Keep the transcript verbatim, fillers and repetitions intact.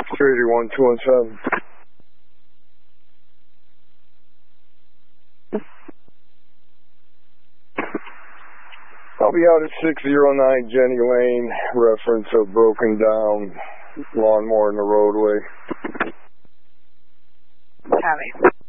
three three one two one seven. I'll be out at six oh nine Jenny Lane, reference a broken down lawnmower in the roadway. Copy.